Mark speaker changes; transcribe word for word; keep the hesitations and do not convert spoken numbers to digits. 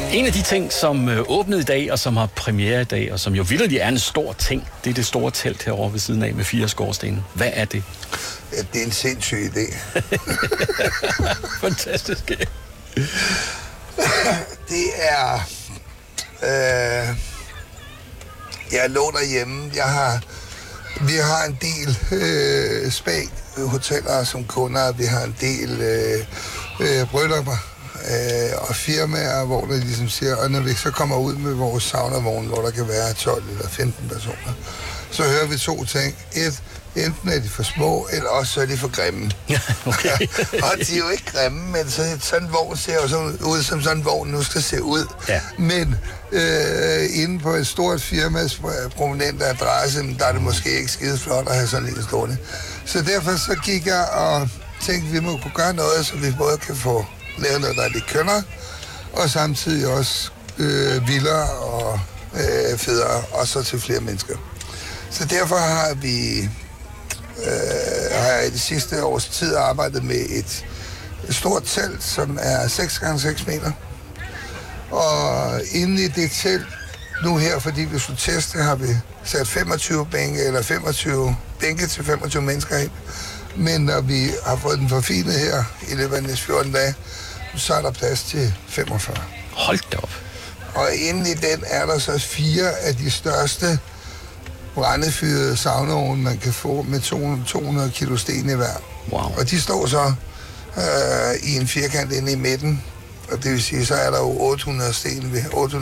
Speaker 1: En af de ting, som øh, åbnede i dag, og som har premiere i dag, og som jo vitterlig er en stor ting, det er det store telt herovre ved siden af med fire skorstene. Hvad er det?
Speaker 2: Ja, det er en sindssyg idé.
Speaker 1: Fantastisk.
Speaker 2: Det er... Øh, jeg lå derhjemme. Jeg har, vi har en del øh, spa-hoteller som kunder. Vi har en del øh, øh, bryllupper øh, og firmaer, hvor der ligesom siger, og når vi så kommer ud med vores saunavogn, hvor der kan være tolv eller femten personer, så hører vi to ting. Et, enten er de for små, eller også så er de for grimme.
Speaker 1: Okay.
Speaker 2: Og de er jo ikke grimme, men så, sådan en vogn ser jo sådan ud, som sådan en vogn nu skal se ud.
Speaker 1: Ja.
Speaker 2: Men øh, inde på et stort firmas prominente adresse, der er det måske ikke skide flot at have sådan en stående. Så derfor så gik jeg og tænkte, at vi må kunne gøre noget, så vi både kan få lavet noget, der er lidt kønner, og samtidig også øh, vildere og øh, federe, og så til flere mennesker. Så derfor har vi øh, har jeg i det sidste års tid arbejdet med et, et stort telt, som er seks gange seks meter. Og inde i det telt, nu her, fordi vi skulle teste, har vi sat femogtyve bænke, eller femogtyve bænke til femogtyve mennesker ind. Men når vi har fået den forfinet her i løbet af næste fjorten dage, så er der plads til femogfyrre.
Speaker 1: Hold da op.
Speaker 2: Og inde i den er der så fire af de største brændefyrede saunaovne, man kan få med to hundrede kilo sten i hver.
Speaker 1: Wow.
Speaker 2: Og de står så øh, i en firkant inde i midten. Og det vil sige, så er der jo otte hundrede sten ved otte hundrede